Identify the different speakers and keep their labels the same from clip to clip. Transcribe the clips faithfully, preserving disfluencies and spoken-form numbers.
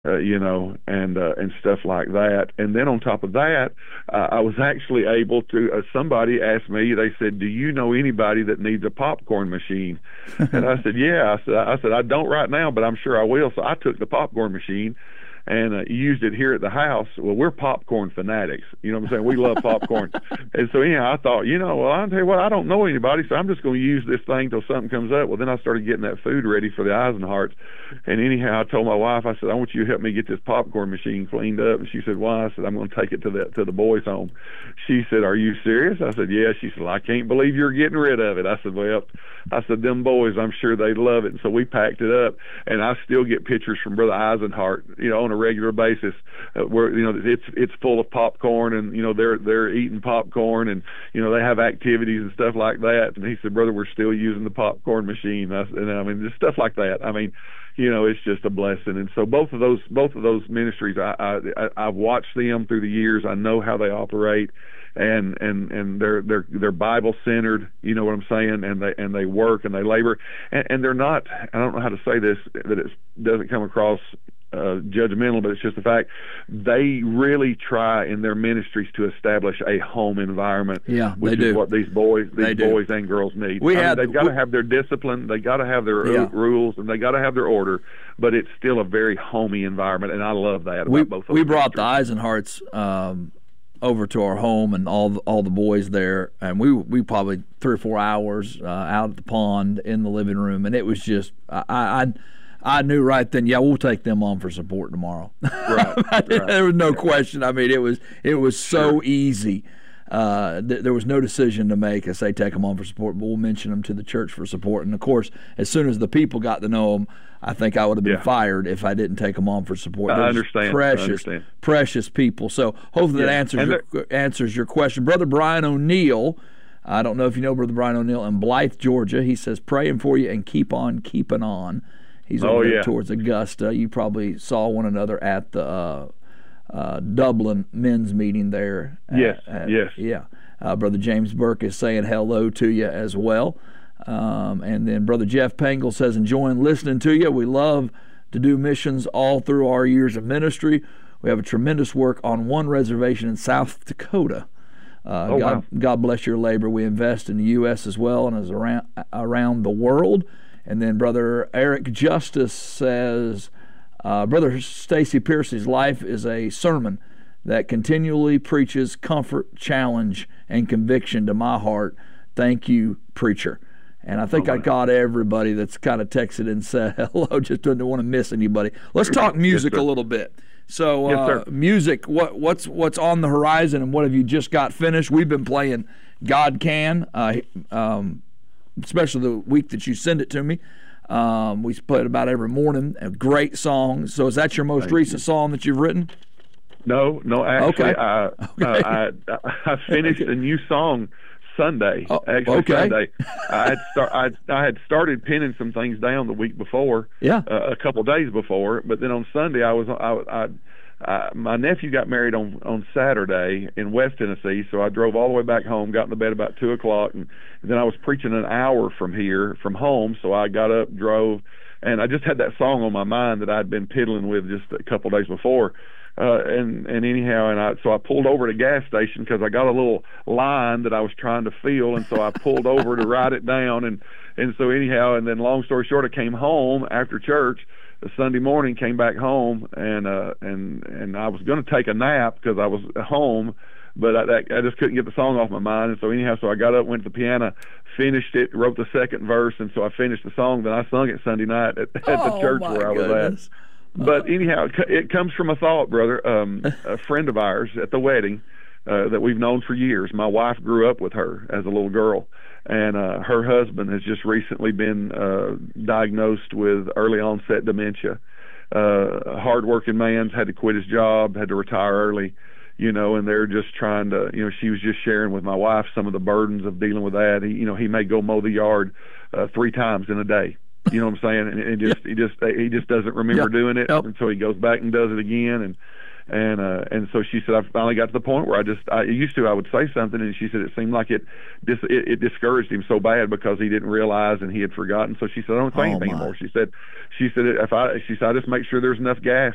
Speaker 1: uh, you know, and uh, and stuff like that. And then on top of that, uh, I was actually able to. Uh, somebody asked me. They said, "Do you know anybody that needs a popcorn machine?" And I said, "Yeah." I said, "I said I don't right now, but I'm sure I will." So I took the popcorn machine and uh, used it here at the house. Well, we're popcorn fanatics. You know what I'm saying? We love popcorn. And so anyhow, I thought, you know, well, I'll tell you what, I don't know anybody, so I'm just going to use this thing till something comes up. Well, then I started getting that food ready for the Eisenharts. And anyhow, I told my wife, I said, I want you to help me get this popcorn machine cleaned up. And she said, why? I said, I'm going to take it to the, to the boys' home. She said, are you serious? I said, yeah. She said, well, I can't believe you're getting rid of it. I said, well, I said, them boys, I'm sure they'd love it. And so we packed it up, and I still get pictures from Brother Eisenhart, you know, on a regular basis, uh, where, you know, it's it's full of popcorn, and, you know, they're they're eating popcorn, and, you know, they have activities and stuff like that. And he said, brother, we're still using the popcorn machine. I, and I mean, just stuff like that. I mean, you know, it's just a blessing. And so both of those both of those ministries, I, I I've watched them through the years. I know how they operate. And, and, and they're, they're, they're Bible centered, you know what I'm saying? And they, and they work and they labor, and, and they're not, I don't know how to say this, that it doesn't come across uh, judgmental, but it's just the fact they really try in their ministries to establish a home environment.
Speaker 2: Yeah,
Speaker 1: which
Speaker 2: they
Speaker 1: is
Speaker 2: do.
Speaker 1: what these boys, these
Speaker 2: They do.
Speaker 1: boys and girls need.
Speaker 2: We
Speaker 1: I mean,
Speaker 2: had-
Speaker 1: they've got to
Speaker 2: we-
Speaker 1: have their discipline, they got to have their
Speaker 2: Yeah.
Speaker 1: rules, and they got to have their order, but it's still a very homey environment, and I love that about
Speaker 2: We,
Speaker 1: both of
Speaker 2: we
Speaker 1: those
Speaker 2: brought the
Speaker 1: ministries.
Speaker 2: Eisenharts um, over to our home, and all the, all the boys there, and we we probably three or four hours uh, out at the pond in the living room, and it was just I I, I knew right then, yeah, we'll take them on for support tomorrow.
Speaker 1: Right, right.
Speaker 2: There was no question. I mean, it was it was so
Speaker 1: Sure.
Speaker 2: easy. Uh, th- there was no decision to make. I say take them on for support, but we'll mention them to the church for support. And of course, as soon as the people got to know them, I think I would have been
Speaker 1: Yeah.
Speaker 2: fired if I didn't take them on for support.
Speaker 1: I
Speaker 2: They're
Speaker 1: understand. I
Speaker 2: Precious,
Speaker 1: understand.
Speaker 2: precious people. So hopefully that
Speaker 1: Yeah.
Speaker 2: answers
Speaker 1: And
Speaker 2: your, answers your question. Brother Brian O'Neill, I don't know if you know Brother Brian O'Neill in Blythe, Georgia. He says, praying for you and keep on keeping on. He's over
Speaker 1: Oh,
Speaker 2: there
Speaker 1: yeah.
Speaker 2: towards Augusta. You probably saw one another at the uh, uh, Dublin men's meeting there. at-
Speaker 1: Yes,
Speaker 2: at-
Speaker 1: yes.
Speaker 2: Yeah. Uh, Brother James Burke is saying hello to you as well. Um, and then Brother Jeff Pangle says, enjoying listening to you. We love to do missions all through our years of ministry. We have a tremendous work on one reservation in South Dakota. Uh,
Speaker 1: Oh,
Speaker 2: God,
Speaker 1: wow.
Speaker 2: God bless your labor. We invest in the U S as well and as around around the world. And then Brother Eric Justice says, uh, Brother Stacy Piercy's life is a sermon that continually preaches comfort, challenge, and conviction to my heart. Thank you, preacher. And I think
Speaker 1: Oh,
Speaker 2: I
Speaker 1: wow.
Speaker 2: got everybody that's kind of texted and said hello, just didn't want to miss anybody. Let's talk music
Speaker 1: sir.
Speaker 2: a little bit. So,
Speaker 1: Yes,
Speaker 2: uh,
Speaker 1: sir.
Speaker 2: music, what, what's what's on the horizon, and what have you just got finished? We've been playing God Can, uh, um, especially the week that you send it to me. Um, we play it about every morning. A great song. So is that your most
Speaker 1: Thank
Speaker 2: recent song that you've written?
Speaker 1: No, no, actually,
Speaker 2: Okay.
Speaker 1: I,
Speaker 2: Okay.
Speaker 1: uh, I I finished a new song Sunday.
Speaker 2: Oh,
Speaker 1: actually,
Speaker 2: okay.
Speaker 1: Sunday. I had start, I I had started pinning some things down the week before.
Speaker 2: Yeah.
Speaker 1: Uh, a couple days before, but then on Sunday I was I. I I, my nephew got married on on Saturday in West Tennessee, so I drove all the way back home, got into bed about two o'clock, and, and then I was preaching an hour from here, from home. So I got up, drove, and I just had that song on my mind that I'd been piddling with just a couple days before. Uh, and and anyhow, and I so I pulled over at a gas station because I got a little line that I was trying to fill, and so I pulled over to write it down, and and so anyhow, and then long story short, I came home after church. Sunday morning, came back home, and uh, and and I was going to take a nap because I was at home, but I, I just couldn't get the song off my mind. And so anyhow, so I got up, went to the piano, finished it, wrote the second verse, and so I finished the song. Then I sung it Sunday night at, at the
Speaker 2: Oh,
Speaker 1: church
Speaker 2: my
Speaker 1: where I was
Speaker 2: goodness.
Speaker 1: at. But anyhow, it, co- it comes from a thought, brother. Um, a friend of ours at the wedding uh, that we've known for years. My wife grew up with her as a little girl. And uh, her husband has just recently been uh, diagnosed with early onset dementia. Uh, a hardworking man's had to quit his job, had to retire early, you know, and they're just trying to, you know, she was just sharing with my wife some of the burdens of dealing with that. He, you know, he may go mow the yard uh, three times in a day. You know what I'm saying? And, and just he just he just doesn't remember
Speaker 2: Yep.
Speaker 1: doing it,
Speaker 2: Yep.
Speaker 1: and so he goes back and does it again. And And uh, and so she said, I finally got to the point where I just, I used to, I would say something, and she said it seemed like it, dis, it, it discouraged him so bad because he didn't realize and he had forgotten. So she said, I don't say
Speaker 2: Oh,
Speaker 1: anything
Speaker 2: my.
Speaker 1: anymore. She said, she said if I, she said I just make sure there's enough gas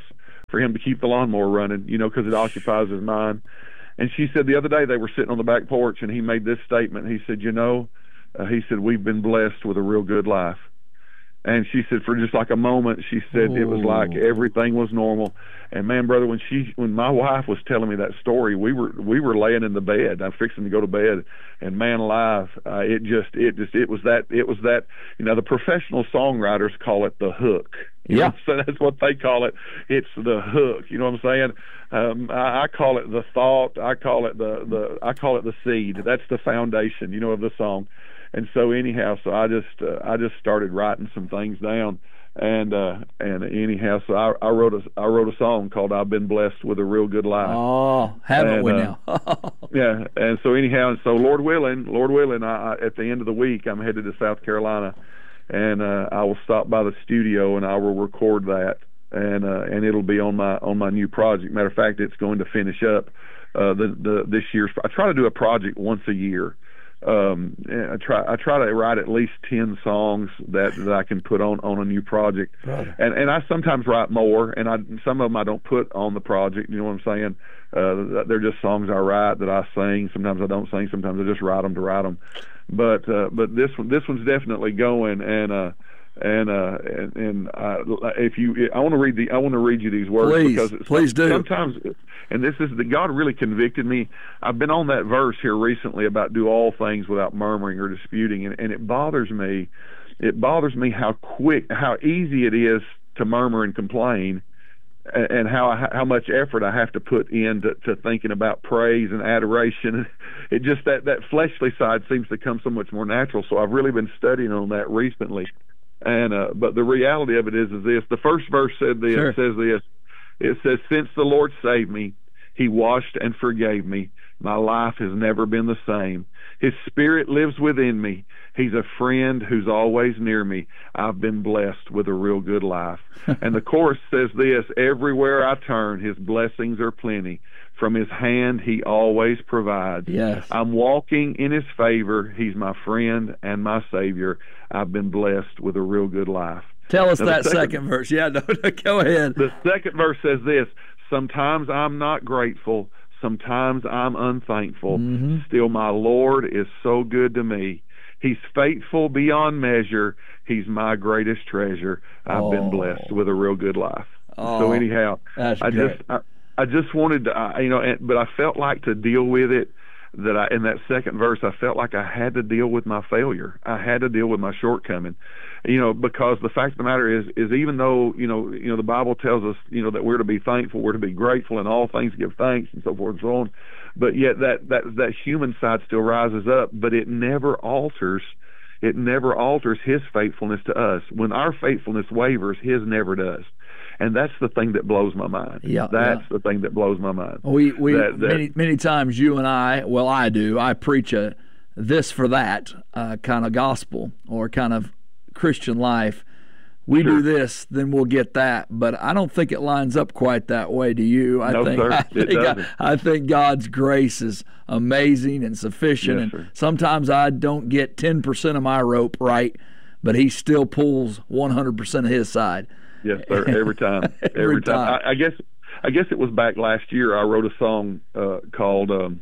Speaker 1: for him to keep the lawnmower running, you know, because it occupies his mind. And she said the other day they were sitting on the back porch, and he made this statement. He said, you know, uh, he said, we've been blessed with a real good life. And she said, for just like a moment, she said Ooh. It was like everything was normal. And man, brother, when she, when my wife was telling me that story, we were we were laying in the bed. I'm fixing to go to bed, and man, alive, uh, it just it just it was that it was that you know the professional songwriters call it the hook. You
Speaker 2: yeah,
Speaker 1: know? So that's what they call it. It's the hook. You know what I'm saying? Um, I, I call it the thought. I call it the the I call it the seed. That's the foundation, you know, of the song. And so anyhow, so I just uh, I just started writing some things down, and uh, and anyhow, so I, I wrote a I wrote a song called "I've Been Blessed with a Real Good Life."
Speaker 2: Oh, haven't
Speaker 1: and,
Speaker 2: we
Speaker 1: uh,
Speaker 2: now?
Speaker 1: Yeah, and so anyhow, and so Lord willing, Lord willing, I, I, at the end of the week, I'm headed to South Carolina, and uh, I will stop by the studio and I will record that, and uh, and it'll be on my on my new project. Matter of fact, it's going to finish up uh, the the this year's. I try to do a project once a year. Um, I try I try to write at least ten songs that, that I can put on, on a new project,
Speaker 2: Brother.
Speaker 1: and and I sometimes write more, and I some of them I don't put on the project. You know what I'm saying? Uh, they're just songs I write that I sing. Sometimes I don't sing. Sometimes I just write them to write them. But uh, but this one this one's definitely going, and uh, and uh, and, and uh, if you I want to read the I want to read you these words
Speaker 2: please,
Speaker 1: because it's,
Speaker 2: please do.
Speaker 1: Sometimes. And this is the God really convicted me. I've been on that verse here recently about do all things without murmuring or disputing, and, and it bothers me. It bothers me how quick, how easy it is to murmur and complain, and, and how how much effort I have to put into to thinking about praise and adoration. It just that that fleshly side seems to come so much more natural. So I've really been studying on that recently. And uh, but the reality of it is is this: the first verse said this
Speaker 2: sure.
Speaker 1: says this. It says, since the Lord saved me, he washed and forgave me. My life has never been the same. His Spirit lives within me. He's a friend who's always near me. I've been blessed with a real good life. And the chorus says this, everywhere I turn, his blessings are plenty. From his hand, he always provides.
Speaker 2: Yes.
Speaker 1: I'm walking in his favor. He's my friend and my Savior. I've been blessed with a real good life.
Speaker 2: Tell us
Speaker 1: now,
Speaker 2: that second,
Speaker 1: second
Speaker 2: verse. Yeah, no, no, go ahead.
Speaker 1: The second verse says this, sometimes I'm not grateful, sometimes I'm unthankful.
Speaker 2: Mm-hmm.
Speaker 1: Still, my Lord is so good to me. He's faithful beyond measure. He's my greatest treasure. I've
Speaker 2: oh.
Speaker 1: been blessed with a real good life.
Speaker 2: Oh,
Speaker 1: so anyhow,
Speaker 2: that's
Speaker 1: I
Speaker 2: great.
Speaker 1: just I, I just wanted to, I, you know, and, but I felt like to deal with it. That I, in that second verse, I felt like I had to deal with my failure. I had to deal with my shortcoming, you know, because the fact of the matter is, is even though, you know, you know, the Bible tells us, you know, that we're to be thankful, we're to be grateful, and all things give thanks, and so forth and so on. But yet that, that, that human side still rises up, but it never alters. It never alters his faithfulness to us. When our faithfulness wavers, his never does. And that's the thing that blows my mind.
Speaker 2: Yeah,
Speaker 1: that's
Speaker 2: yeah.
Speaker 1: the thing that blows my mind.
Speaker 2: We we
Speaker 1: that, that,
Speaker 2: many many times you and I, well, I do. I preach a this for that uh, kind of gospel or kind of Christian life. We
Speaker 1: sure.
Speaker 2: do this, then we'll get that. But I don't think it lines up quite that way. Do you? I
Speaker 1: no,
Speaker 2: think
Speaker 1: sir.
Speaker 2: I
Speaker 1: It
Speaker 2: think
Speaker 1: doesn't.
Speaker 2: I, I think God's grace is amazing and sufficient.
Speaker 1: Yes,
Speaker 2: and
Speaker 1: sir.
Speaker 2: sometimes I don't get ten percent of my rope right, but He still pulls one hundred percent of His side.
Speaker 1: Yes, sir. Every time.
Speaker 2: Every,
Speaker 1: Every time.
Speaker 2: time.
Speaker 1: I, I guess. I guess it was back last year. I wrote a song uh, called um,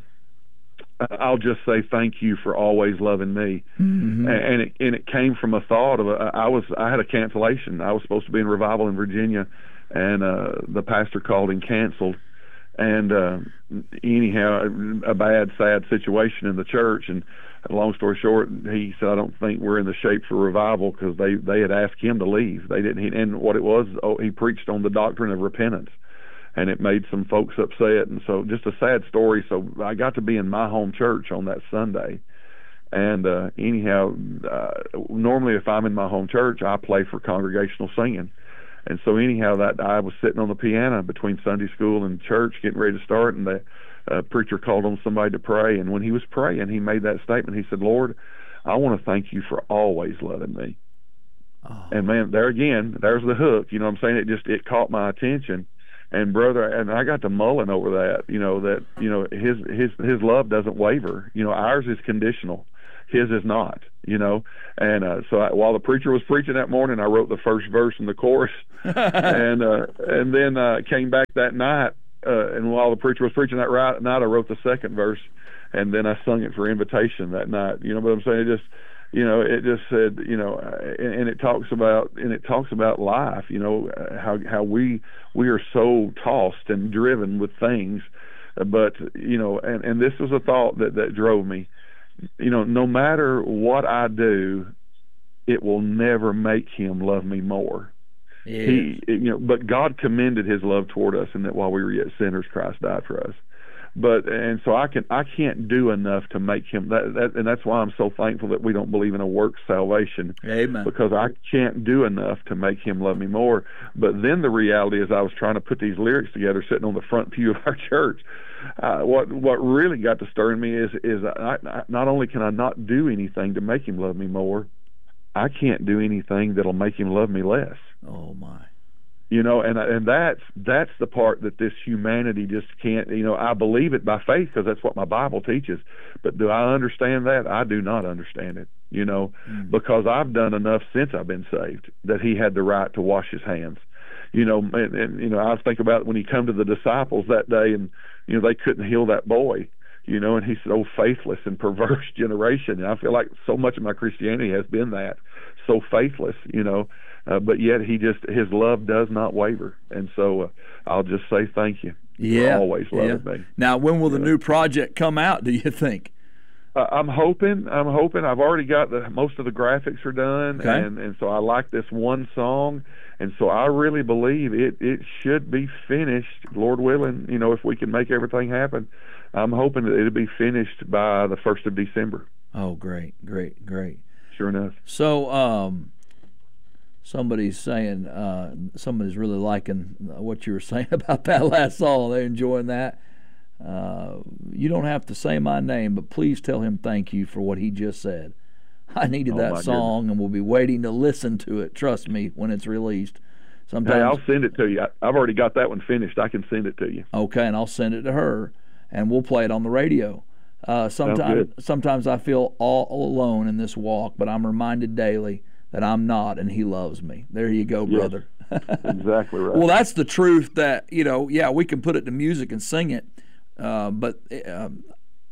Speaker 1: "I'll Just Say Thank You for Always Loving Me,"
Speaker 2: mm-hmm.
Speaker 1: and it and it came from a thought of a, I was I had a cancellation. I was supposed to be in revival in Virginia, and uh, the pastor called and canceled. And uh, anyhow, a bad, sad situation in the church. And long story short, he said, "I don't think we're in the shape for revival," because they they had asked him to leave. They didn't. He, and what it was, oh, he preached on the doctrine of repentance, and it made some folks upset. And so, just a sad story. So I got to be in my home church on that Sunday. And uh, anyhow, uh, normally if I'm in my home church, I play for congregational singing. And so anyhow, that I was sitting on the piano between Sunday school and church, getting ready to start, and the uh, preacher called on somebody to pray. And when he was praying, he made that statement. He said, "Lord, I want to thank you for always loving me." Oh. And man, there again, there's the hook. You know what I'm saying? It just it caught my attention. And brother, and I got to mulling over that. You know that you know his his his love doesn't waver. You know ours is conditional. His is not, you know. And uh, so I, while the preacher was preaching that morning, I wrote the first verse and the chorus, and uh, and then uh, came back that night, uh, and while the preacher was preaching that right night, I wrote the second verse, and then I sung it for invitation that night. You know what I'm saying? It just, you know, it just said, you know, and, and it talks about and it talks about life. You know, how how we we are so tossed and driven with things, but you know, and and this was a thought that that drove me. You know, no matter what I do, it will never make Him love me more.
Speaker 2: Yeah.
Speaker 1: He, you know, but God commended His love toward us, and that while we were yet sinners, Christ died for us. But and so I can I can't do enough to make Him that, that and that's why I'm so thankful that we don't believe in a works salvation.
Speaker 2: Amen.
Speaker 1: Because I can't do enough to make Him love me more. But then the reality is, I was trying to put these lyrics together, sitting on the front pew of our church. Uh, what what really got to stir in me is is I, I, not only can I not do anything to make Him love me more, I can't do anything that'll make Him love me less.
Speaker 2: Oh my.
Speaker 1: You know, and and that's that's the part that this humanity just can't. You know, I believe it by faith because that's what my Bible teaches. But do I understand that? I do not understand it. You know, mm. because I've done enough since I've been saved that He had the right to wash His hands. You know, and, and you know, I think about when He come to the disciples that day, and you know they couldn't heal that boy. You know, and He said, "Oh, faithless and perverse generation." And I feel like so much of my Christianity has been that, so faithless. You know. Uh, but yet He just, His love does not waver. And so uh, I'll just say thank you.
Speaker 2: Yeah.
Speaker 1: For always loving
Speaker 2: yeah.
Speaker 1: me.
Speaker 2: Now, when will the
Speaker 1: yeah.
Speaker 2: new project come out, do you think?
Speaker 1: Uh, I'm hoping, I'm hoping. I've already got the, most of the graphics are done.
Speaker 2: Okay.
Speaker 1: And, and so I like this one song. And so I really believe it, it should be finished, Lord willing, you know, if we can make everything happen. I'm hoping that it'll be finished by the first of December.
Speaker 2: Oh, great, great, great.
Speaker 1: Sure enough.
Speaker 2: So, um, somebody's saying, uh, somebody's really liking what you were saying about that last song. They're enjoying that. Uh, you don't have to say my name, but please tell him thank you for what he just said. I needed
Speaker 1: oh,
Speaker 2: that song,
Speaker 1: goodness.
Speaker 2: And we'll be waiting to listen to it. Trust me, when it's released. Sometimes,
Speaker 1: hey, I'll send it to you. I, I've already got that one finished. I can send it to you.
Speaker 2: Okay, and I'll send it to her, and we'll play it on the radio. Uh, sometimes, sometimes I feel all alone in this walk, but I'm reminded daily that I'm not, and He loves me. There you go, brother.
Speaker 1: Yes, exactly right.
Speaker 2: Well, that's the truth that, you know, yeah, we can put it to music and sing it, uh, but um,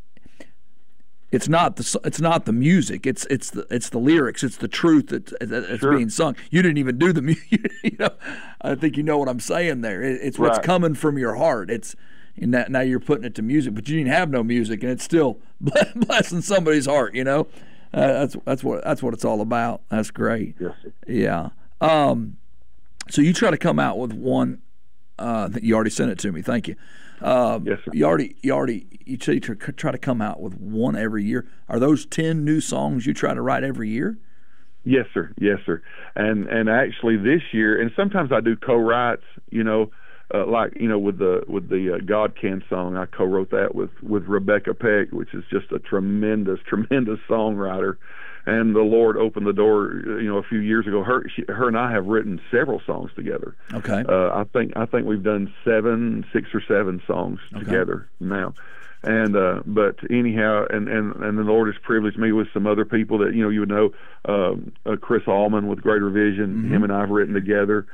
Speaker 2: it's not the it's not the music. It's it's the it's the lyrics. It's the truth that's, that's
Speaker 1: sure.
Speaker 2: being sung. You didn't even do the music. You know, I think you know what I'm saying there. It, it's what's
Speaker 1: right.
Speaker 2: coming from your heart. It's and that, now you're putting it to music, but you didn't have no music, and it's still blessing somebody's heart. You know. Uh, that's that's what that's what it's all about. That's great.
Speaker 1: Yes, sir.
Speaker 2: Yeah. Um, so you try to come out with one. Uh, you already sent it to me. Thank you. Um,
Speaker 1: yes, sir.
Speaker 2: You already you already you try to try to come out with one every year. Are those ten new songs you try to write every year?
Speaker 1: Yes, sir. Yes, sir. And and actually this year, and sometimes I do co-writes. You know. Uh, like you know, with the with the uh, God Can song, I co-wrote that with with Rebecca Peck, which is just a tremendous, tremendous songwriter. And the Lord opened the door, you know, a few years ago. Her, she, her and I have written several songs together.
Speaker 2: Okay.
Speaker 1: Uh, I think I think we've done seven, six or seven songs okay. together now. And uh, but anyhow, and, and, and the Lord has privileged me with some other people that you know you would know. Um, uh, Chris Allman with Greater Vision, mm-hmm. him and I have written together.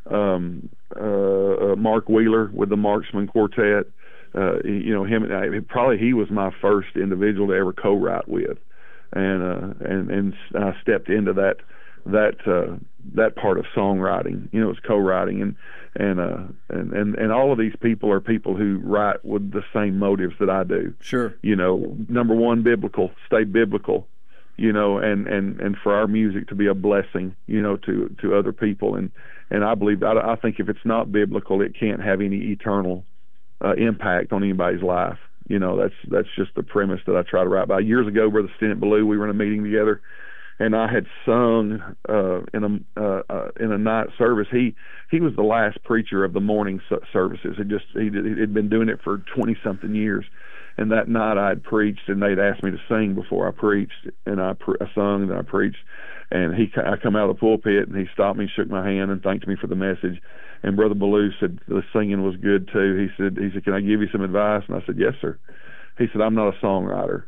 Speaker 1: Um, uh, uh, Mark Wheeler with the Marksman Quartet. Uh, you know him. I, probably he was my first individual to ever co-write with, and uh, and and I stepped into that that uh, that part of songwriting. You know, it's co-writing, and and uh, and and and all of these people are people who write with the same motives that I do.
Speaker 2: Sure.
Speaker 1: You know, number one, biblical. Stay biblical. You know, and, and, and for our music to be a blessing, you know, to, to other people. And, and I believe, I, I think if it's not biblical, it can't have any eternal uh, impact on anybody's life. You know, that's that's just the premise that I try to write by. Years ago, Brother Stennett Ballou, we were in a meeting together, and I had sung uh, in a uh, uh, in a night service. He he was the last preacher of the morning services. He just he had been doing it for twenty something years. And that night I had preached, and they'd asked me to sing before I preached, and I, pre- I sung, and I preached. And he, I come out of the pulpit, and he stopped me, shook my hand, and thanked me for the message. And Brother Ballou said the singing was good too. He said, he said, "Can I give you some advice?" And I said, "Yes, sir." He said, "I'm not a songwriter."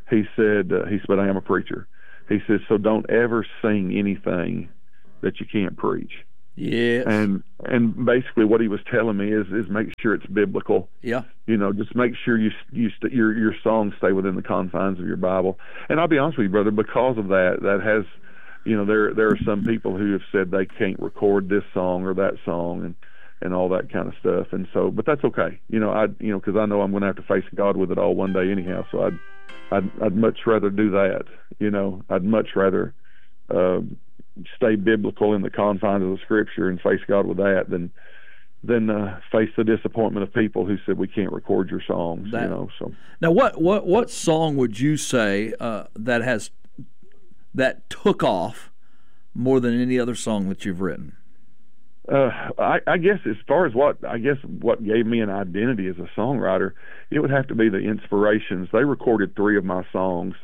Speaker 1: he said, uh, he said, but I am a preacher. He said, so don't ever sing anything that you can't preach.
Speaker 2: Yes.
Speaker 1: And and basically what he was telling me is is make sure it's biblical.
Speaker 2: Yeah.
Speaker 1: You know, just make sure you you st- your your songs stay within the confines of your Bible. And I'll be honest with you, brother, because of that, that has, you know, there there are some people who have said they can't record this song or that song and and all that kind of stuff. And so, but that's okay. You know, I you know because I know I'm going to have to face God with it all one day anyhow. So I'd I'd, I'd much rather do that. You know, I'd much rather. Uh, stay biblical in the confines of the Scripture and face God with that than than uh, face the disappointment of people who said we can't record your songs. That, you know. So
Speaker 2: now, what what what song would you say uh, that has that took off more than any other song that you've written?
Speaker 1: Uh, I, I guess as far as what I guess what gave me an identity as a songwriter, it would have to be the Inspirations. They recorded three of my songs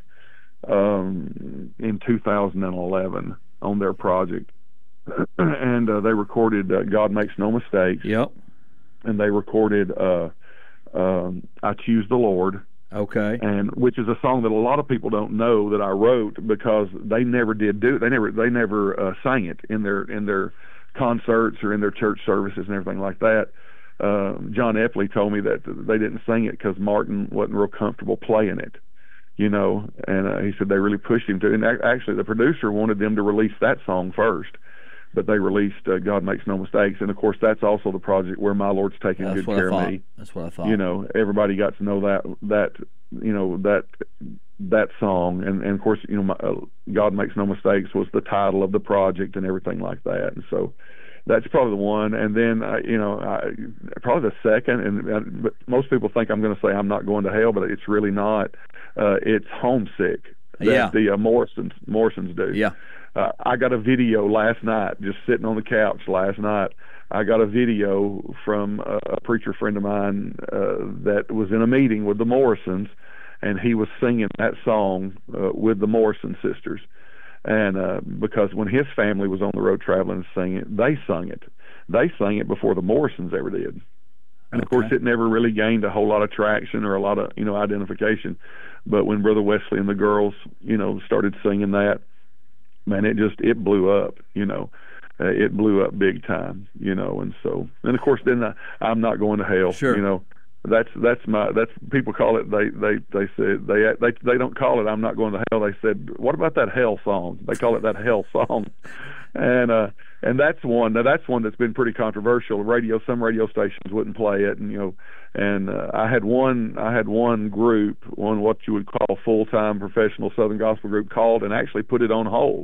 Speaker 1: um, in two thousand eleven. On their project, and uh, they recorded uh, God Makes No Mistakes.
Speaker 2: Yep.
Speaker 1: And they recorded uh, um, I Choose the Lord.
Speaker 2: Okay.
Speaker 1: And which is a song that a lot of people don't know that I wrote because they never did do it. They never they never uh, sang it in their in their concerts or in their church services and everything like that. Uh, John Epley told me that they didn't sing it because Martin wasn't real comfortable playing it. You know, and uh, he said they really pushed him to. And actually, the producer wanted them to release that song first, but they released uh, "God Makes No Mistakes," and of course, that's also the project where my Lord's taking
Speaker 2: that's
Speaker 1: good care of me.
Speaker 2: That's what I thought.
Speaker 1: You know, everybody got to know that that you know that that song, and, and of course, you know, my, uh, "God Makes No Mistakes" was the title of the project and everything like that, and so. That's probably the one, and then uh, you know, I, probably the second. And uh, but most people think I'm going to say I'm not going to hell, but it's really not. Uh, it's Homesick that
Speaker 2: yeah.
Speaker 1: the uh, Morrisons Morrisons do.
Speaker 2: Yeah,
Speaker 1: uh, I got a video last night, just sitting on the couch last night. I got a video from a, a preacher friend of mine uh, that was in a meeting with the Morrisons, and he was singing that song uh, with the Morrison sisters. And uh, because when his family was on the road traveling and singing it, they sung it. They sang it before the Morrisons ever did. And, okay. of course, it never really gained a whole lot of traction or a lot of, you know, identification. But when Brother Wesley and the girls, you know, started singing that, man, it just, it blew up, you know. Uh, it blew up big time, you know. And so, and, of course, then I, I'm Not Going to Hell,
Speaker 2: sure.
Speaker 1: you know. That's that's my that's people call it they they they said they they they don't call it I'm Not Going to Hell. They said, what about that hell song? They call it that hell song, and uh and that's one now that's one that's been pretty controversial. Radio some radio stations wouldn't play it, and you know, and uh, I had one I had one group, one what you would call full time professional Southern gospel group, called and actually put it on hold.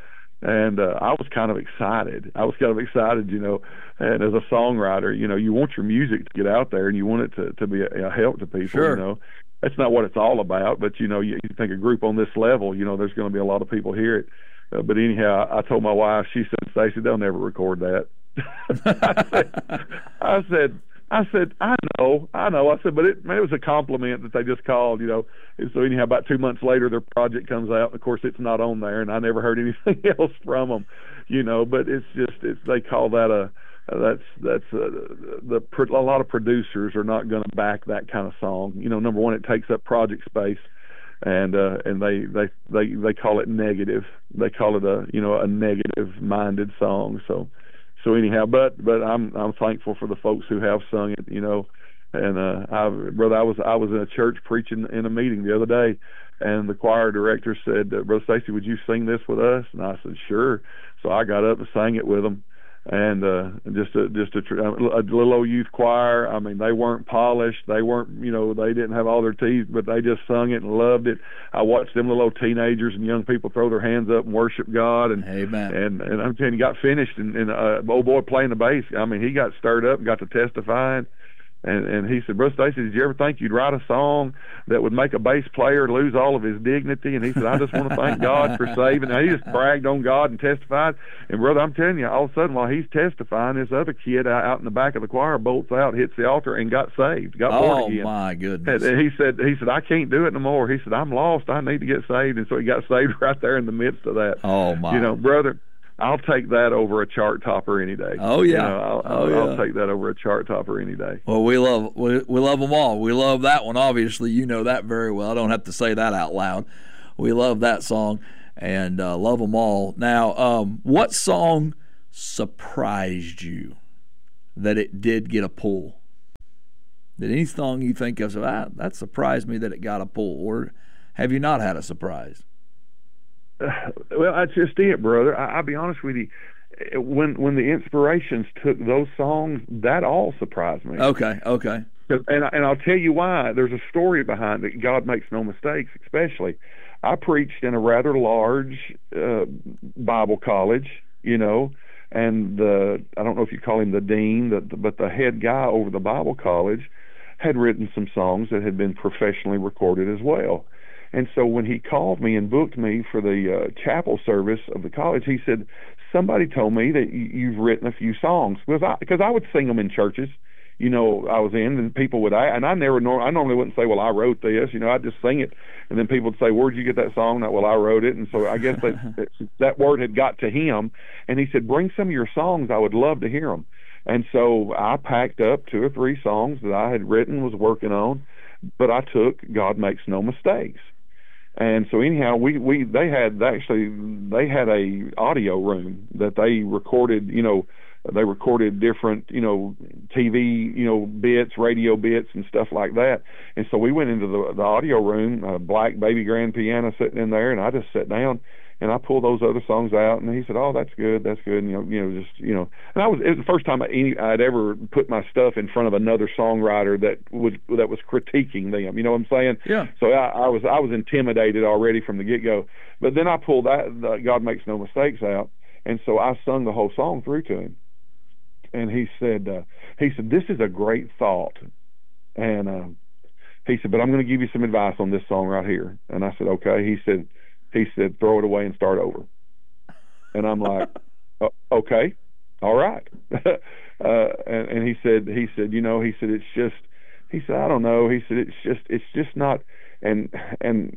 Speaker 1: And uh, I was kind of excited. I was kind of excited, you know. And as a songwriter, you know, you want your music to get out there, and you want it to, to be a, a help to people.
Speaker 2: Sure.
Speaker 1: You know, that's not what it's all about. But you know, you, you think a group on this level, you know, there's going to be a lot of people hear it. Uh, but anyhow, I, I told my wife. She said, "Stacy, they'll never record that." I said, I said, I said, I know, I know. I said, but it, man, it was a compliment that they just called, you know. And so anyhow, about two months later, their project comes out. Of course, it's not on there, and I never heard anything else from them, you know. But it's just, it's they call that a, that's that's a, the a lot of producers are not going to back that kind of song. You know, number one, it takes up project space, and uh, and they, they they they call it negative. They call it a you know a negative minded song. So. So anyhow, but but I'm I'm thankful for the folks who have sung it, you know, and uh, I brother, I was I was in a church preaching in a meeting the other day, and the choir director said, "Brother Stacy, would you sing this with us?" And I said, "Sure." So I got up and sang it with them, and uh, just a just a, a little old youth choir. I mean, they weren't polished, they weren't you know they didn't have all their teeth, but they just sung it and loved it. I watched them little old teenagers and young people throw their hands up and worship God, and
Speaker 2: Amen.
Speaker 1: and and I'm telling you, got finished, and, and uh, old boy playing the bass. I mean, he got stirred up and got to testifying. And and he said, "Brother Stacy, did you ever think you'd write a song that would make a bass player lose all of his dignity?" And he said, "I just want to thank God for saving." And he just bragged on God and testified. And brother, I'm telling you, all of a sudden while he's testifying, this other kid out in the back of the choir bolts out, hits the altar, and got saved, got
Speaker 2: oh,
Speaker 1: born again.
Speaker 2: Oh my goodness!
Speaker 1: And he said, "He said I can't do it no more." He said, "I'm lost. I need to get saved." And so he got saved right there in the midst of that.
Speaker 2: Oh my!
Speaker 1: You know, brother. I'll take that over a chart topper any day.
Speaker 2: Oh yeah,
Speaker 1: you know, I'll,
Speaker 2: oh,
Speaker 1: I'll,
Speaker 2: yeah.
Speaker 1: I'll take that over a chart topper any day.
Speaker 2: Well, we love we, we love them all. We love that one. Obviously, you know that very well. I don't have to say that out loud. We love that song and uh, love them all. Now, um, what song surprised you that it did get a pull? Did any song you think of, ah, that surprised me that it got a pull, or have you not had a surprise?
Speaker 1: Uh, well, that's just it, brother. I, I'll be honest with you. When when the Inspirations took those songs, that all surprised me.
Speaker 2: Okay, okay.
Speaker 1: And and I'll tell you why. There's a story behind it. God makes no mistakes. Especially, I preached in a rather large uh, Bible college, you know, and the I don't know if you call him the dean, the, but the head guy over the Bible college had written some songs that had been professionally recorded as well. And so when he called me and booked me for the uh, chapel service of the college, he said, somebody told me that you, you've written a few songs. Because I, because I would sing them in churches, you know, I was in, and people would, and I never, I normally wouldn't say, well, I wrote this, you know, I'd just sing it. And then people would say, where'd you get that song? Well, I wrote it. And so I guess that, that word had got to him. And he said, bring some of your songs. I would love to hear them. And so I packed up two or three songs that I had written, was working on, but I took God Makes No Mistakes. And so anyhow, we, we they had actually they had a audio room that they recorded, you know, they recorded different, you know, T V, you know, bits, radio bits and stuff like that. And so we went into the, the audio room, a black baby grand piano sitting in there, and I just sat down and I pulled those other songs out, and he said, "Oh, that's good, that's good." And, you know, you know, just you know, and I was it was the first time I, any, I'd ever put my stuff in front of another songwriter that was that was critiquing them. You know what I'm saying?
Speaker 2: Yeah.
Speaker 1: So I, I was I was intimidated already from the get go. But then I pulled that the God Makes No Mistakes out, and so I sung the whole song through to him. And he said, uh, he said, "This is a great thought," and uh, he said, "But I'm going to give you some advice on this song right here." And I said, "Okay." He said. He said, "Throw it away and start over." And I'm like, oh, "Okay, all right." uh, and, and he said, "He said, you know, he said it's just," he said, "I don't know." He said, "It's just, it's just not," and and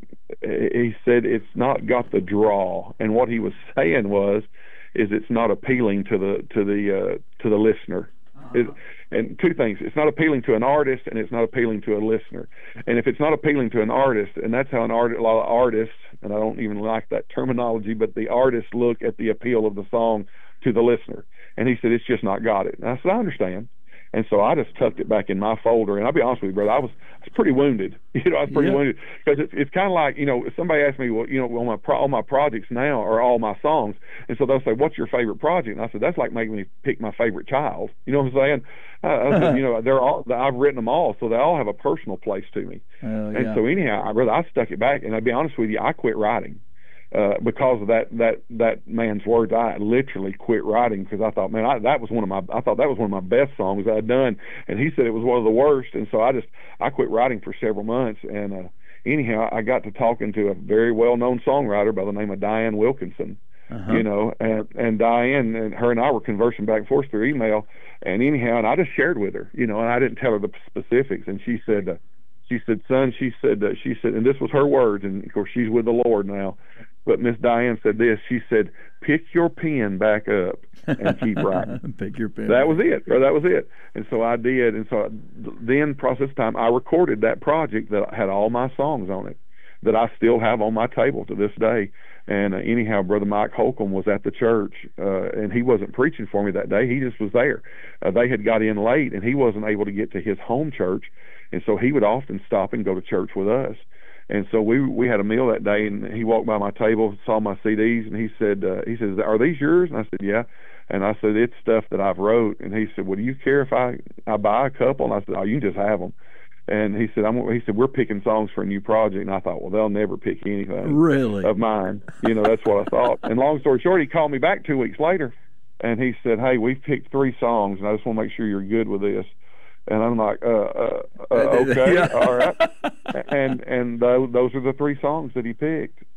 Speaker 1: he said, "It's not got the draw." And what he was saying was, is it's not appealing to the to the uh, to the listener. It, and two things, it's not appealing to an artist, and it's not appealing to a listener. And if it's not appealing to an artist, and that's how an art, a lot of artists, and I don't even like that terminology, but the artists look at the appeal of the song to the listener. And he said, it's just not got it. And I said, I understand. And so I just tucked it back in my folder. And I'll be honest with you, brother, I was, I was pretty wounded. You know, I was pretty yeah. wounded because it's, it's kind of like, you know, somebody asked me, well, you know, well, my pro, all my projects now are all my songs. And so they'll say, what's your favorite project? And I said, that's like making me pick my favorite child. You know what I'm saying? Uh, I said, you know, they're all, I've written them all, so they all have a personal place to me.
Speaker 2: Uh,
Speaker 1: and
Speaker 2: yeah.
Speaker 1: so anyhow, I, brother, I stuck it back. And I'll be honest with you, I quit writing. Uh, because of that, that, that man's words, I literally quit writing because I thought, man, I, that was one of my, I thought that was one of my best songs I'd done, and he said it was one of the worst, and so I just, I quit writing for several months, and uh, anyhow, I got to talking to a very well-known songwriter by the name of Diane Wilkinson, uh-huh. you know, and, and Diane and her and I were conversing back and forth through email, and anyhow, and I just shared with her, you know, and I didn't tell her the specifics, and she said, uh, she said, son, she said, uh, she said, and this was her words, and of course she's with the Lord now. But Miss Diane said this. She said, "Pick your pen back up and keep writing."
Speaker 2: Pick your pen.
Speaker 1: That was it. Or that was it. And so I did. And so then, process time, I recorded that project that had all my songs on it that I still have on my table to this day. And uh, anyhow, Brother Mike Holcomb was at the church, uh, and he wasn't preaching for me that day. He just was there. Uh, they had got in late, and he wasn't able to get to his home church, and so he would often stop and go to church with us. And so we we had a meal that day, and he walked by my table, saw my C Ds, and he said, uh, he says, "Are these yours?" And I said, "Yeah." And I said, "It's stuff that I've wrote." And he said, "Well, do you care if I I buy a couple?" And I said, "Oh, you can just have them." And he said, I'm, he said, "We're picking songs for a new project." And I thought, well, they'll never pick anything
Speaker 2: really
Speaker 1: of mine. You know, that's what I thought. And long story short, he called me back two weeks later, and he said, "Hey, we've picked three songs, and I just want to make sure you're good with this." And I'm like, uh, uh, uh okay,
Speaker 2: yeah.
Speaker 1: all right. And and those, those are the three songs that he picked.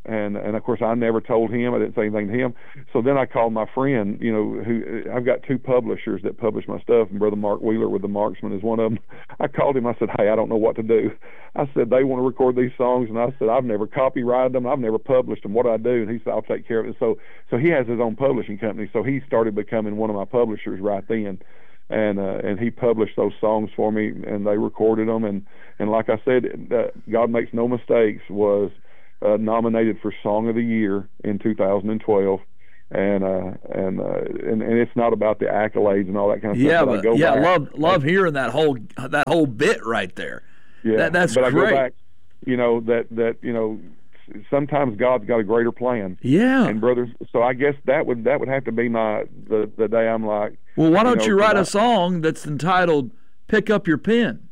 Speaker 1: And and of course I never told him. I didn't say anything to him. So then I called my friend, you know, who I've got two publishers that publish my stuff, and Brother Mark Wheeler with the Marksman is one of them. I called him. I said, hey, I don't know what to do. I said, they want to record these songs, and I said, I've never copyrighted them. I've never published them. What do I do? And he said, I'll take care of it. So so he has his own publishing company. So he started becoming one of my publishers right then. And uh, and he published those songs for me, and they recorded them. And, and like I said, uh, God Makes No Mistakes was uh, nominated for Song of the Year in two thousand twelve. And uh, and, uh, and and it's not about the accolades and all that kind of
Speaker 2: yeah,
Speaker 1: stuff.
Speaker 2: But,
Speaker 1: I go
Speaker 2: yeah,
Speaker 1: back,
Speaker 2: love love hearing that whole that whole bit right there.
Speaker 1: Yeah,
Speaker 2: that, that's
Speaker 1: but
Speaker 2: great.
Speaker 1: I go back, you know, that that you know, sometimes God's got a greater plan.
Speaker 2: Yeah.
Speaker 1: And brothers, so I guess that would that would have to be my the the day I'm like,
Speaker 2: well, why don't you, know, you write
Speaker 1: I,
Speaker 2: a song that's entitled "Pick Up Your Pen"?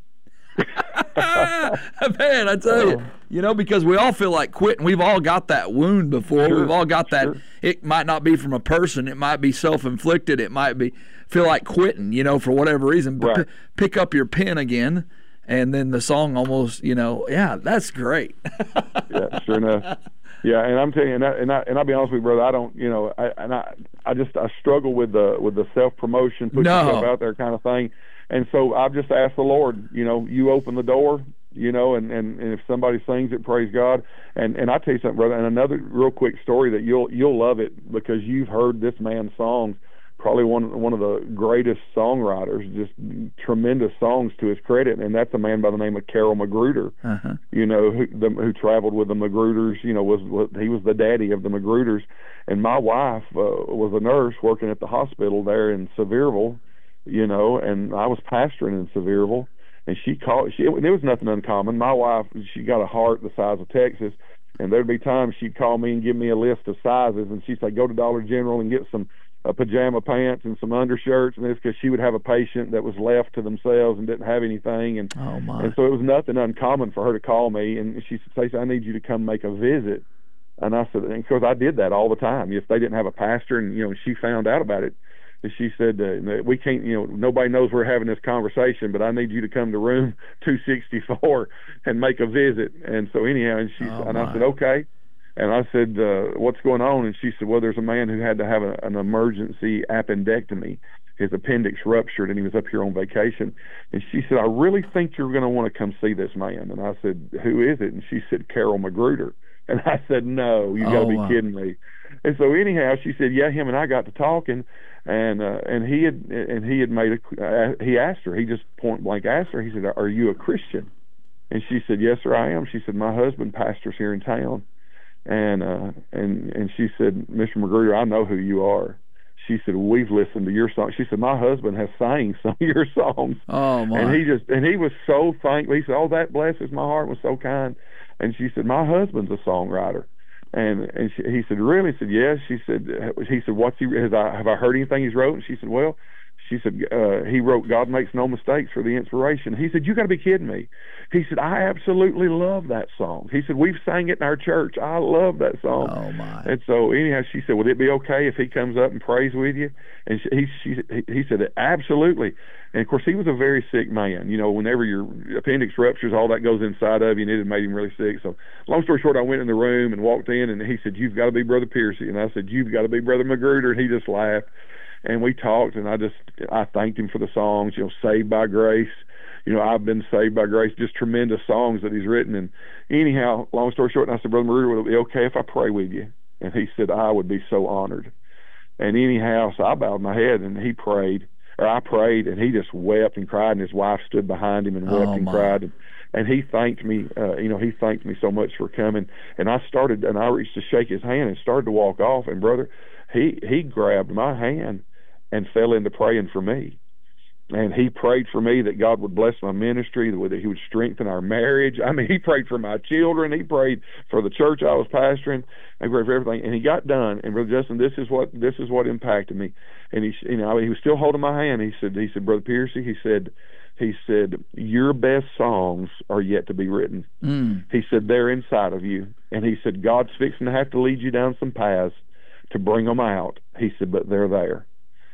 Speaker 2: Man, I tell you, you know, because we all feel like quitting. We've all got that wound before.
Speaker 1: Sure,
Speaker 2: We've all got that.
Speaker 1: Sure.
Speaker 2: It might not be from a person. It might be self-inflicted. It might be feel like quitting, you know, for whatever reason. But
Speaker 1: right.
Speaker 2: p- pick up your pen again, and then the song almost, you know, yeah, that's great.
Speaker 1: Yeah, sure enough. Yeah, and I'm telling you, and, I, and, I, and I'll be honest with you, brother, I don't, you know, I, and I, I just, I struggle with the with the self-promotion, put
Speaker 2: no.
Speaker 1: yourself out there kind of thing. And so I've just asked the Lord, you know, you open the door, you know, and, and, and if somebody sings it, praise God. And and I tell you something, brother, and another real quick story that you'll you'll love it because you've heard this man's songs, probably one one of the greatest songwriters, just tremendous songs to his credit, and that's a man by the name of Carol Magruder.
Speaker 2: Uh-huh.
Speaker 1: You know, who, the, who traveled with the Magruders. You know, was, was he was the daddy of the Magruders, and my wife uh, was a nurse working at the hospital there in Sevierville. You know, and I was pastoring in Sevierville, and she called. She there was nothing uncommon. My wife, she got a heart the size of Texas, and there'd be times she'd call me and give me a list of sizes, and she'd say, "Go to Dollar General and get some uh, pajama pants and some undershirts," and this because she would have a patient that was left to themselves and didn't have anything, and
Speaker 2: oh my.
Speaker 1: and so it was nothing uncommon for her to call me, and she said, "Stacey, I need you to come make a visit." And I said, and of course I did that all the time. If they didn't have a pastor, and you know, she found out about it. And she said, uh, we can't, you know, nobody knows we're having this conversation, but I need you to come to room two sixty-four and make a visit. And so anyhow, and she,
Speaker 2: oh
Speaker 1: and
Speaker 2: my.
Speaker 1: I said, okay. And I said, uh, what's going on? And she said, well, there's a man who had to have a, an emergency appendectomy. His appendix ruptured, and he was up here on vacation. And she said, I really think you're going to want to come see this man. And I said, who is it? And she said, Carol Magruder. And I said, no, you got to
Speaker 2: oh,
Speaker 1: be
Speaker 2: wow.
Speaker 1: kidding me. And so anyhow, she said, yeah, him and I got to talking. And uh, and he had and he had made a uh, he asked her he just point blank asked her, he said, are you a Christian? And she said, yes sir, I am. She said, my husband pastors here in town. And uh, and and she said, Mister Magruder, I know who you are. She said, we've listened to your song. She said, my husband has sang some of your songs.
Speaker 2: Oh my.
Speaker 1: And he just and he was so thankful. He said, oh, that blesses my heart, was so kind. And she said, my husband's a songwriter. And and she, he said, really? He said, yes. She said, he said, what's he? Has I have I heard anything he's wrote? And she said, well, she said, uh, he wrote God Makes No Mistakes for the inspiration. He said, you got to be kidding me. He said, I absolutely love that song. He said, we've sang it in our church. I love that song.
Speaker 2: Oh my.
Speaker 1: And so anyhow, she said, would it be okay if he comes up and prays with you? And she, he she, he said, absolutely. And of course, he was a very sick man. You know, whenever your appendix ruptures, all that goes inside of you, and it had made him really sick. So long story short, I went in the room and walked in, and he said, you've got to be Brother Piercy. And I said, you've got to be Brother Magruder. And he just laughed. And we talked, and I just, I thanked him for the songs, you know, Saved by Grace. You know, I've been saved by grace, just tremendous songs that he's written. And anyhow, long story short, and I said, Brother Magruder, would it be okay if I pray with you? And he said, I would be so honored. And anyhow, so I bowed my head, and he prayed, or I prayed, and he just wept and cried, and his wife stood behind him and wept
Speaker 2: oh,
Speaker 1: and
Speaker 2: my.
Speaker 1: cried. And, and he thanked me, uh, you know, he thanked me so much for coming. And I started, and I reached to shake his hand and started to walk off. And brother, he, he grabbed my hand and fell into praying for me. And he prayed for me that God would bless my ministry, that he would strengthen our marriage. I mean, he prayed for my children. He prayed for the church I was pastoring. He prayed for everything. And he got done. And Brother Justin, this is what this is what impacted me. And he, you know, he was still holding my hand. He said, he said, Brother Piercy, he said, he said, your best songs are yet to be written.
Speaker 2: Mm.
Speaker 1: He said, they're inside of you. And he said, God's fixing to have to lead you down some paths to bring them out. He said, but they're there.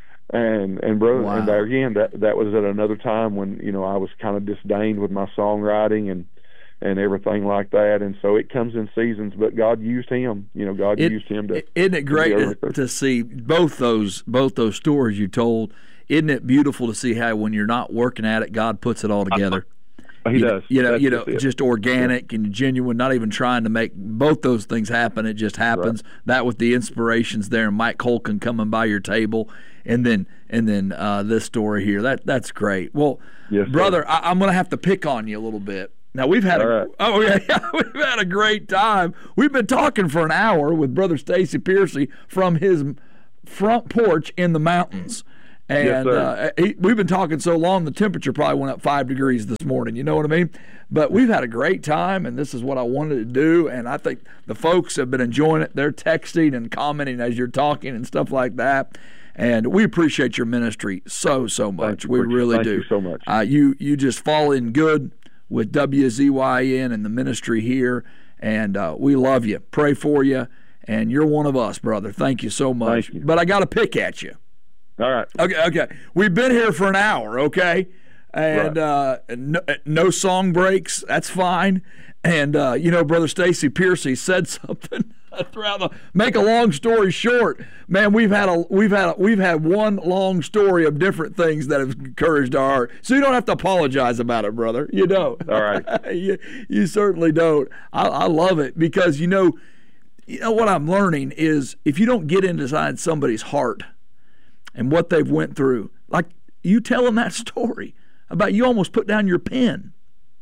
Speaker 1: And and brother,
Speaker 2: wow.
Speaker 1: and there again, that that was at another time when, you know, I was kind of disdained with my songwriting, and and everything like that. And so it comes in seasons, but God used him. You know, God
Speaker 2: it,
Speaker 1: used him to.
Speaker 2: Isn't it great to, to see both those both those stories you told? Isn't it beautiful to see how when you're not working at it, God puts it all together?
Speaker 1: Uh, he
Speaker 2: you,
Speaker 1: does.
Speaker 2: You know,
Speaker 1: That's
Speaker 2: you know,
Speaker 1: just,
Speaker 2: just organic yeah. and genuine. Not even trying to make both those things happen. It just happens. Right. That with the inspirations there, and Mike Holcomb coming by your table, and then and then uh, this story here. That that's great. Well, yes, brother, I, I'm going to have to pick on you a little bit. Now we've had a,
Speaker 1: right.
Speaker 2: oh yeah, yeah we've had a great time. We've been talking for an hour with Brother Stacy Piercy from his front porch in the mountains. And
Speaker 1: yes,
Speaker 2: uh, he, we've been talking so long, the temperature probably went up five degrees this morning. You know what I mean? But we've had a great time, and this is what I wanted to do. And I think the folks have been enjoying it. They're texting and commenting as you're talking and stuff like that. And we appreciate your ministry so, so much.
Speaker 1: You,
Speaker 2: we really
Speaker 1: Thank
Speaker 2: do.
Speaker 1: you so much.
Speaker 2: Uh, you, you just fall in good with W Z Y N and the ministry here. And uh, we love you. Pray for you. And you're one of us, brother. Thank you so much.
Speaker 1: You.
Speaker 2: But I got to pick at you.
Speaker 1: All right.
Speaker 2: Okay, okay. We've been here for an hour, okay? And
Speaker 1: right.
Speaker 2: uh, no, no song breaks. That's fine. And, uh, you know, Brother Stacy Piercy said something throughout the – make a long story short, man, we've had a we've had a, we've had one long story of different things that have encouraged our heart. So you don't have to apologize about it, brother. You don't.
Speaker 1: All right.
Speaker 2: you, you certainly don't. I, I love it because, you know, you know what I'm learning is if you don't get inside somebody's heart – and what they've went through. Like you telling that story about you almost put down your pen.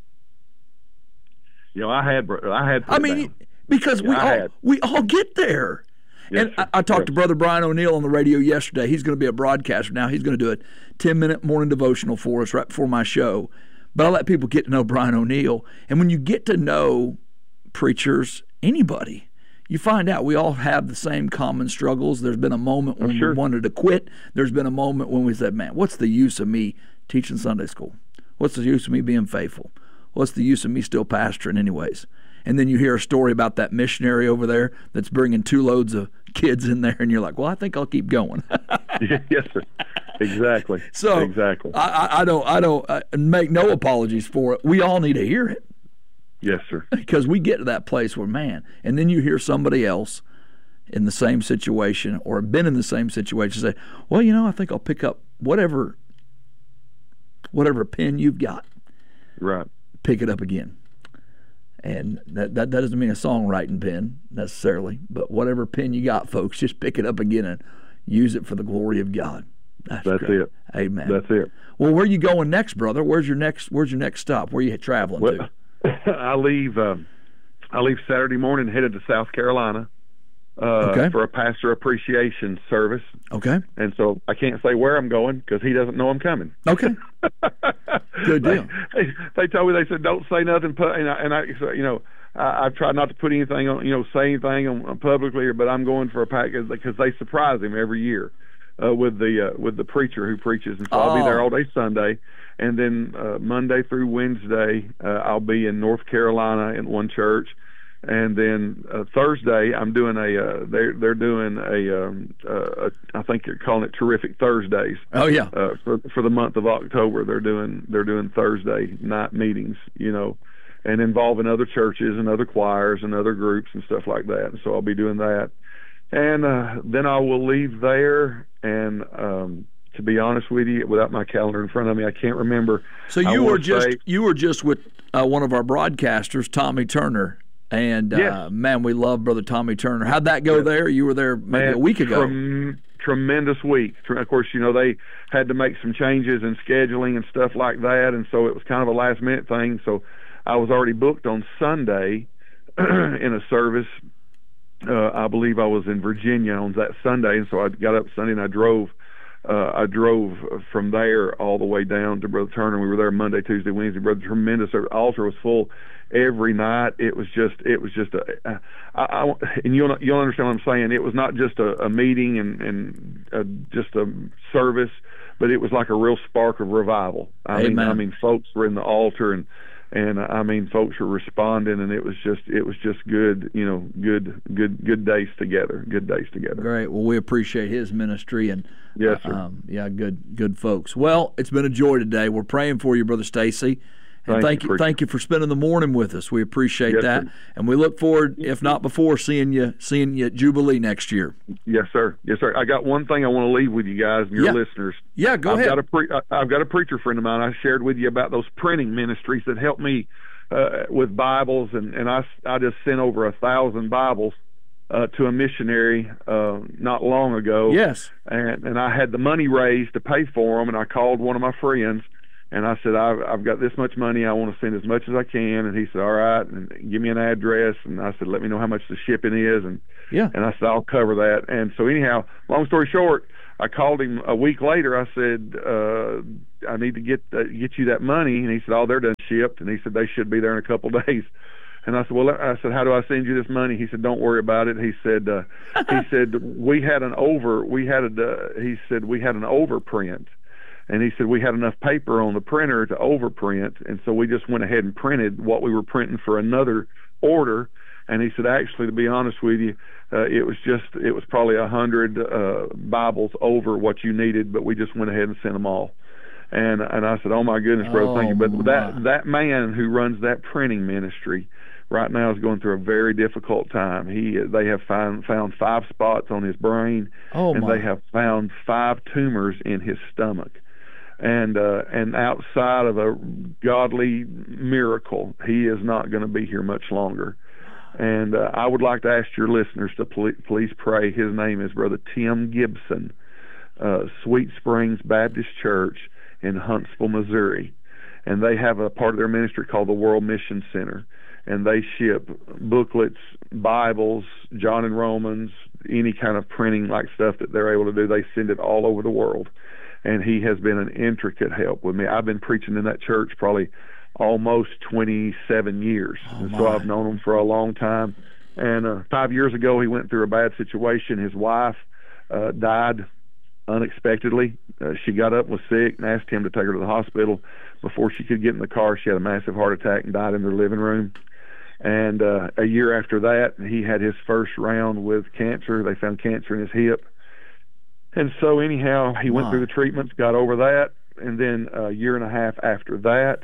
Speaker 1: You know, I had, I had.
Speaker 2: I mean, because yeah, we all had. we all get there. Yes, and I, I talked yes. to Brother Brian O'Neill on the radio yesterday. He's going to be a broadcaster now. He's going to do a ten-minute morning devotional for us right before my show. But I let people get to know Brian O'Neill. And when you get to know preachers, anybody, you find out we all have the same common struggles. There's been a moment when
Speaker 1: sure.
Speaker 2: we wanted to quit. There's been a moment when we said, man, what's the use of me teaching Sunday school? What's the use of me being faithful? What's the use of me still pastoring anyways? And then you hear a story about that missionary over there that's bringing two loads of kids in there, and you're like, well, I think I'll keep going.
Speaker 1: Yes, sir. Exactly.
Speaker 2: So
Speaker 1: exactly.
Speaker 2: I, I don't, I don't uh, make no apologies for it. We all need to hear it.
Speaker 1: Yes, sir.
Speaker 2: Because we get to that place where, man, and then you hear somebody else in the same situation or been in the same situation say, well, you know, I think I'll pick up whatever whatever pen you've got.
Speaker 1: Right.
Speaker 2: Pick it up again. And that, that, that doesn't mean a songwriting pen necessarily, but whatever pen you got, folks, just pick it up again and use it for the glory of God. That's,
Speaker 1: That's it.
Speaker 2: Amen.
Speaker 1: That's it.
Speaker 2: Well, where are you going next, brother? Where's your next Where's your next stop? Where are you traveling
Speaker 1: well,
Speaker 2: to?
Speaker 1: I leave. Uh, I leave Saturday morning, headed to South Carolina uh,
Speaker 2: okay.
Speaker 1: for a pastor appreciation service.
Speaker 2: Okay.
Speaker 1: And so I can't say where I'm going because he doesn't know I'm coming.
Speaker 2: Okay. Good deal.
Speaker 1: They, they told me, they said, don't say nothing. And I, and I so, you know, I, I've tried not to put anything on, you know, say anything on, on publicly, but I'm going for a package because they surprise him every year uh, with the uh, with the preacher who preaches, and so oh. I'll be there all day Sunday. And then uh, Monday through Wednesday, uh, I'll be in North Carolina in one church, and then uh, Thursday I'm doing a. Uh, they're they're doing a, um, uh, a. I think they're calling it Terrific Thursdays.
Speaker 2: Oh yeah.
Speaker 1: Uh, for for the month of October, they're doing they're doing Thursday night meetings, you know, and involving other churches and other choirs and other groups and stuff like that. And so I'll be doing that, and uh, then I will leave there and. Um, To be honest with you, without my calendar in front of me, I can't remember.
Speaker 2: So you were just say, you were just with uh, one of our broadcasters, Tommy Turner, and uh,
Speaker 1: yes.
Speaker 2: man, we love Brother Tommy Turner. How'd that go yes. there? You were there maybe man, a week ago.
Speaker 1: Trem- tremendous week. Of course, you know they had to make some changes in scheduling and stuff like that, and so it was kind of a last minute thing. So I was already booked on Sunday in a service. Uh, I believe I was in Virginia on that Sunday, and so I got up Sunday and I drove. Uh, I drove from there all the way down to Brother Turner. We were there Monday, Tuesday, Wednesday. Brother, tremendous. The altar was full every night. It was just, it was just a, uh, I, I, and you'll you'll understand what I'm saying. It was not just a, a meeting and and uh, just a service, but it was like a real spark of revival. I
Speaker 2: Amen.
Speaker 1: mean, I mean, folks were in the altar and. And I mean, folks were responding, and it was just, it was just good, you know, good, good, good days together, good days together.
Speaker 2: Great. Well, we appreciate his ministry, and
Speaker 1: yes, sir.
Speaker 2: Um, yeah, good, good folks. Well, it's been a joy today. We're praying for you, Brother Stacy, And
Speaker 1: thank,
Speaker 2: thank
Speaker 1: you,
Speaker 2: you, thank you for spending the morning with us. We appreciate
Speaker 1: yes,
Speaker 2: that,
Speaker 1: sir.
Speaker 2: and we look forward, if not before, seeing you seeing you at Jubilee next year.
Speaker 1: Yes, sir. Yes, sir. I got one thing I want to leave with you guys and your
Speaker 2: Yeah.
Speaker 1: listeners.
Speaker 2: Yeah, go
Speaker 1: I've
Speaker 2: ahead.
Speaker 1: Got a pre- I've got a preacher friend of mine. I shared with you about those printing ministries that helped me uh, with Bibles, and, and I, I just sent over a thousand Bibles uh, to a missionary uh, not long ago.
Speaker 2: Yes.
Speaker 1: And, and I had the money raised to pay for them, and I called one of my friends, and I said, I've, I've got this much money. I want to send as much as I can. And he said, all right, and give me an address. And I said, let me know how much the shipping is. And
Speaker 2: Yeah.
Speaker 1: and I said, I'll cover that. And so anyhow, long story short, I called him a week later. I said, uh, I need to get uh, get you that money. And he said, oh, they're done shipped. And he said, they should be there in a couple of days. And I said, well, I said, how do I send you this money? He said, don't worry about it. He said, uh, he said, we had an over, we had a, uh, he said, we had an overprint. And he said, we had enough paper on the printer to overprint. And so we just went ahead and printed what we were printing for another order. And he said, actually, to be honest with you, uh, it was just, it was probably a hundred uh, Bibles over what you needed, but we just went ahead and sent them all. And and I said, oh my goodness, brother,
Speaker 2: Oh,
Speaker 1: thank you. But
Speaker 2: my.
Speaker 1: that that man who runs that printing ministry right now is going through a very difficult time. He they have found found five spots on his brain,
Speaker 2: Oh,
Speaker 1: and
Speaker 2: my.
Speaker 1: they have found five tumors in his stomach. And uh, and outside of a godly miracle, he is not going to be here much longer. And uh, I would like to ask your listeners to pl- please pray. His name is Brother Tim Gibson, uh, Sweet Springs Baptist Church in Huntsville, Missouri. And they have a part of their ministry called the World Mission Center. And they ship booklets, Bibles, John and Romans, any kind of printing like stuff that they're able to do. They send it all over the world. And he has been an intricate help with me. I've been preaching in that church probably almost twenty-seven years.
Speaker 2: Oh,
Speaker 1: and so
Speaker 2: my.
Speaker 1: I've known him for a long time. And uh, five years ago, he went through a bad situation. His wife uh, died unexpectedly. Uh, she got up, was sick, and asked him to take her to the hospital. Before she could get in the car, she had a massive heart attack and died in their living room. And uh, a year after that, he had his first round with cancer. They found cancer in his hip. And so anyhow, he went
Speaker 2: Wow.
Speaker 1: through the treatments, got over that, and then a year and a half after that,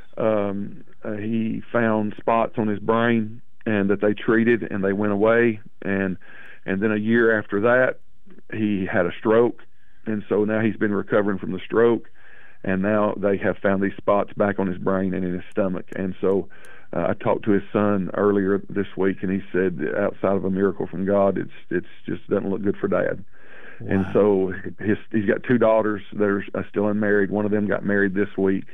Speaker 1: um, uh, he found spots on his brain, and that they treated, and they went away. And and then a year after that, he had a stroke, and so now he's been recovering from the stroke, and now they have found these spots back on his brain and in his stomach. And so uh, I talked to his son earlier this week, and he said, outside of a miracle from God, it's it's just doesn't look good for Dad.
Speaker 2: Wow.
Speaker 1: And so his, he's got two daughters that are uh, still unmarried. One of them got married this week,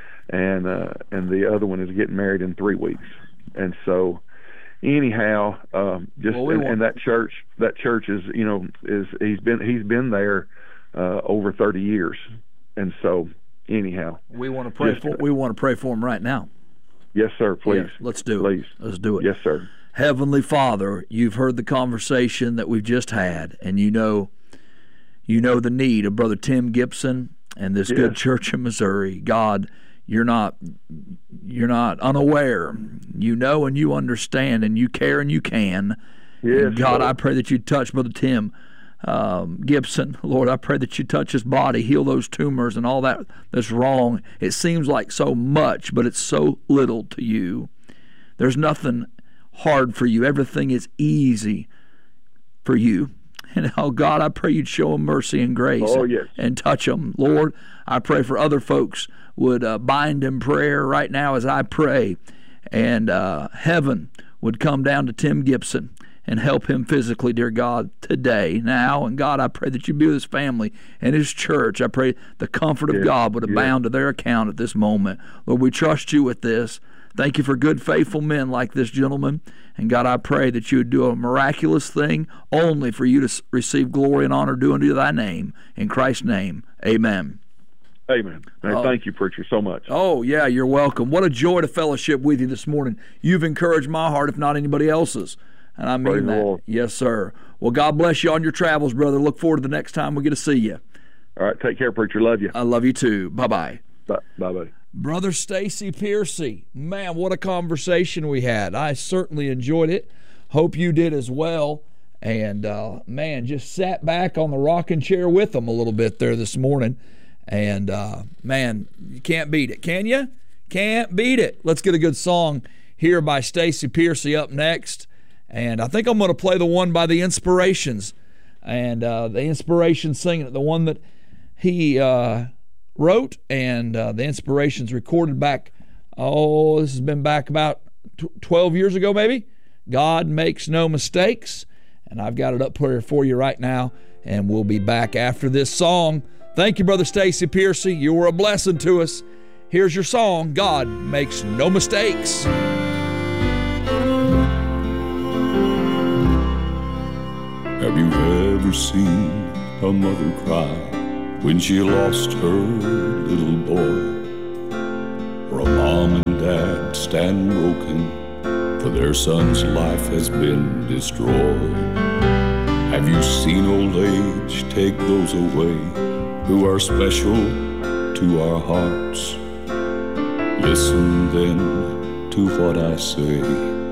Speaker 1: and uh, and the other one is getting married in three weeks. And so, anyhow, um, just
Speaker 2: Well, we
Speaker 1: and,
Speaker 2: want-
Speaker 1: and that church, that church is you know is he's been he's been there uh, over thirty years. And so, anyhow,
Speaker 2: We want to pray
Speaker 1: Yes,
Speaker 2: for
Speaker 1: sir.
Speaker 2: we want to pray for him right now.
Speaker 1: yes, sir. Please,
Speaker 2: Yeah, let's do
Speaker 1: please.
Speaker 2: it. Let's do it.
Speaker 1: Yes, sir.
Speaker 2: Heavenly Father, you've heard the conversation that we've just had, and you know you know the need of Brother Tim Gibson and this good
Speaker 1: Yes.
Speaker 2: church in Missouri. God, you're not you're not unaware. You know and you understand, and you care and you can.
Speaker 1: Yes,
Speaker 2: And God,
Speaker 1: Lord.
Speaker 2: I pray that you touch Brother Tim um, Gibson. Lord, I pray that you touch his body, heal those tumors and all that that's wrong. It seems like so much, but it's so little to you. There's nothing hard for you. Everything is easy for you. And oh God, I pray you'd show them mercy and grace
Speaker 1: Oh, yes.
Speaker 2: and touch them. Lord, I pray for other folks would uh, bind in prayer right now as I pray, and uh, heaven would come down to Tim Gibson and help him physically, dear God, today, now. And God, I pray that you be with his family and his church. I pray the comfort of
Speaker 1: Yes.
Speaker 2: God would
Speaker 1: Yes.
Speaker 2: abound to their account at this moment. Lord, we trust you with this. Thank you for good, faithful men like this gentleman. And God, I pray that you would do a miraculous thing only for you to s- receive glory and honor due unto thy name. In Christ's name, amen.
Speaker 1: Amen. And
Speaker 2: Oh.
Speaker 1: thank you, preacher, so much.
Speaker 2: Oh, yeah, you're welcome. What a joy to fellowship with you this morning. You've encouraged my heart, if not anybody else's. And I mean
Speaker 1: Praise the
Speaker 2: that.
Speaker 1: Lord.
Speaker 2: Yes, sir. Well, God bless you on your travels, brother. Look forward to the next time we get to see you.
Speaker 1: All right, take care, preacher. Love you.
Speaker 2: I love you too. Bye-bye.
Speaker 1: Bye, bye.
Speaker 2: Brother Stacy Piercy, man, what a conversation we had. I certainly enjoyed it. Hope you did as well. And, uh, man, just sat back on the rocking chair with them a little bit there this morning. And, uh, man, you can't beat it, can you? Can't beat it. Let's get a good song here by Stacey Piercy up next. And I think I'm going to play the one by the Inspirations. And uh, the Inspirations singing it, the one that he uh, wrote, and uh, the Inspirations recorded back, oh, this has been back about twelve years ago maybe. God Makes No Mistakes. And I've got it up here for you right now. And we'll be back after this song. Thank you, Brother Stacey Piercy. You were a blessing to us. Here's your song, God Makes No Mistakes.
Speaker 3: Have you ever seen a mother cry when she lost her little boy? Or a mom and dad stand broken for their son's life has been destroyed? Have you seen old age take those away who are special to our hearts? Listen then to what I say.